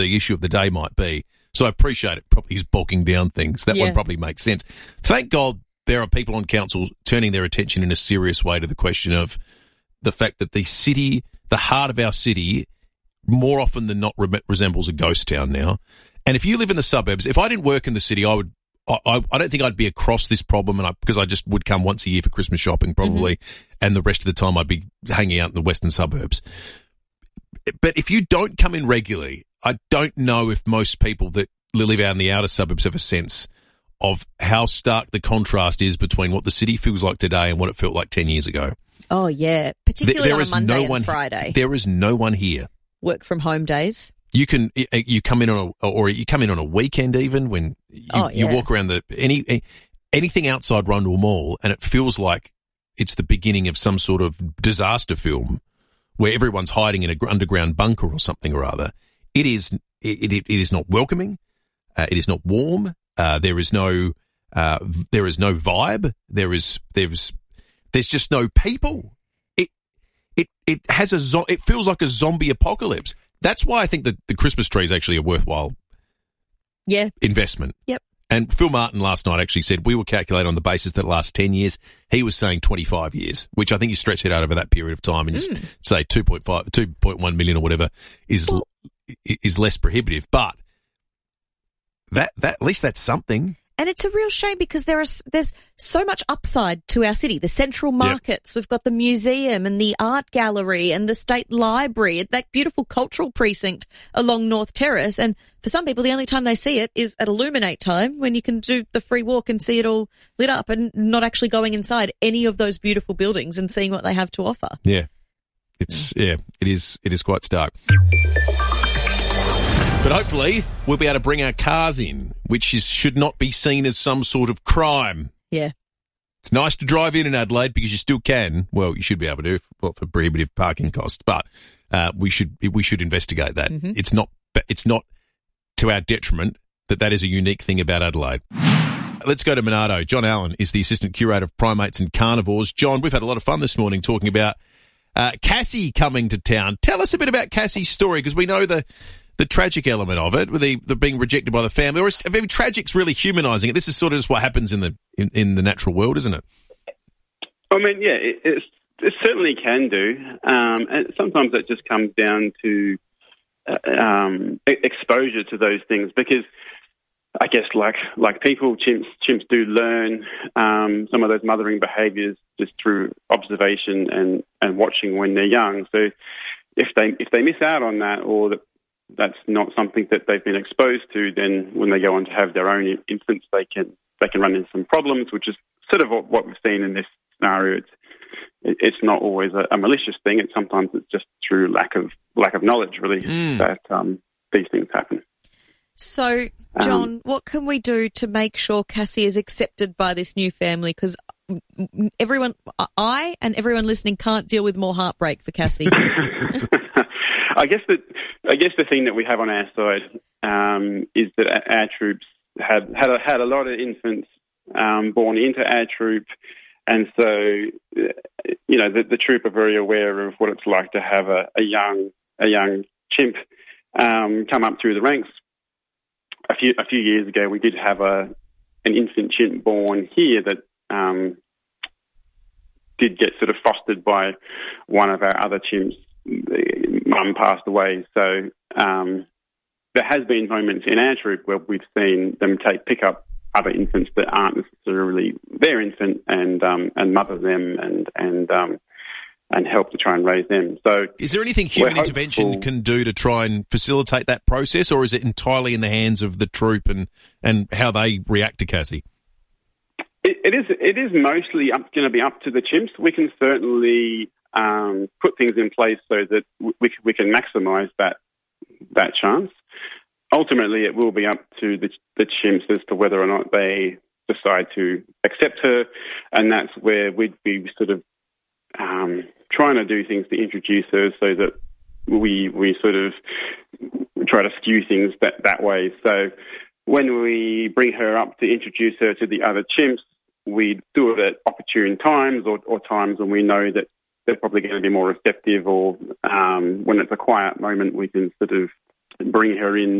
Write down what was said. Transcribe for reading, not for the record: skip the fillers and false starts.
the issue of the day might be. So I appreciate it probably is bulking down things. That one probably makes sense. Thank God there are people on council turning their attention in a serious way to the question of the fact that the city, the heart of our city, more often than not resembles a ghost town now. And if you live in the suburbs, if I didn't work in the city, I don't think I'd be across this problem, because I just would come once a year for Christmas shopping probably, and the rest of the time I'd be hanging out in the western suburbs. But if you don't come in regularly, I don't know if most people that live out in the outer suburbs have a sense of how stark the contrast is between what the city feels like today and what it felt like 10 years ago. Oh, yeah, particularly on a Monday and Friday. There is no one here. Work from home days. You come in on a weekend even when you walk around anything outside Rundle Mall, and it feels like it's the beginning of some sort of disaster film where everyone's hiding in an underground bunker or something or other. It is not welcoming. It is not warm. There is no vibe. There's just no people. It feels like a zombie apocalypse. That's why I think that the Christmas tree is actually a worthwhile investment. Yep. And Phil Martin last night actually said we will calculate on the basis that it lasts 10 years. He was saying 25 years, which I think you stretch it out over that period of time and just say 2.1 million or whatever is less prohibitive. But that at least that's something. And it's a real shame because there's so much upside to our city. The central markets, we've got the museum and the art gallery and the state library, that beautiful cultural precinct along North Terrace. And for some people, the only time they see it is at Illuminate time when you can do the free walk and see it all lit up and not actually going inside any of those beautiful buildings and seeing what they have to offer. Yeah. It is quite stark. But hopefully we'll be able to bring our cars in, which should not be seen as some sort of crime. Yeah. It's nice to drive in Adelaide because you still can. Well, you should be able to for prohibitive parking costs, but we should investigate that. Mm-hmm. It's not to our detriment that is a unique thing about Adelaide. Let's go to Monarto. John Allen is the Assistant Curator of Primates and Carnivores. John, we've had a lot of fun this morning talking about Cassie coming to town. Tell us a bit about Cassie's story, because we know the tragic element of it, with the being rejected by the family, or tragic's really humanising it. This is sort of just what happens in the natural world, isn't it? I mean, yeah, it certainly can do, and sometimes it just comes down to exposure to those things. Because I guess, like people, chimps do learn some of those mothering behaviours just through observation and watching when they're young. So if they miss out on that, or that's not something that they've been exposed to, then when they go on to have their own infants, they can run into some problems, which is sort of what we've seen in this scenario. It's not always a malicious thing. Sometimes it's just through lack of knowledge, really, that these things happen. So, John, what can we do to make sure Cassie is accepted by this new family? Because I and everyone listening can't deal with more heartbreak for Cassie. I guess the thing that we have on our side is that our troops had a lot of infants born into our troop, and so the troop are very aware of what it's like to have a young chimp come up through the ranks. A few years ago, we did have an infant chimp born here that did get sort of fostered by one of our other chimps. Mum passed away, so there has been moments in our troop where we've seen them pick up other infants that aren't necessarily their infant and mother them and help to try and raise them. So, is there anything human intervention can do to try and facilitate that process, or is it entirely in the hands of the troop and how they react to Cassie? It is mostly going to be up to the chimps. We can certainly put things in place so that we can maximise that chance. Ultimately, it will be up to the chimps as to whether or not they decide to accept her, and that's where we'd be sort of trying to do things to introduce her so that we sort of try to skew things that way. So when we bring her up to introduce her to the other chimps, we do it at opportune times or times when we know that they're probably going to be more receptive, or when it's a quiet moment, we can sort of bring her in